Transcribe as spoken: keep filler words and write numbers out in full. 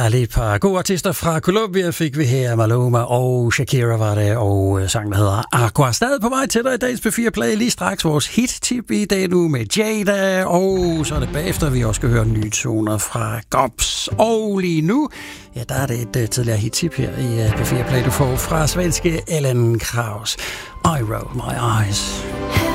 Ja, lige et par gode artister fra Colombia fik vi her. Maluma og Shakira var det, og sang, der hedder Aqua. Stadig på vej til dig i dagens P fire Play. Lige straks vores hit-tip i dag nu med Jada, og så er det bagefter, vi også skal høre nye toner fra Gops. Og lige nu, ja, der er det et uh, tidligere hit-tip her i uh, P fire Play, du får fra svenske Ellen Kraus. I roll my eyes.